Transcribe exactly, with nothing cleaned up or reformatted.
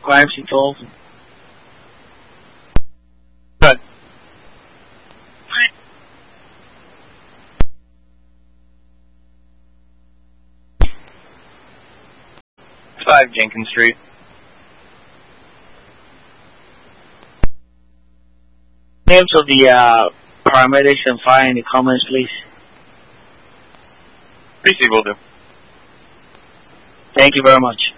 crimes involved. Good. Five Jenkins Street. Names of the uh, paramedics and fire in the comments, please. P C will do. Thank you very much.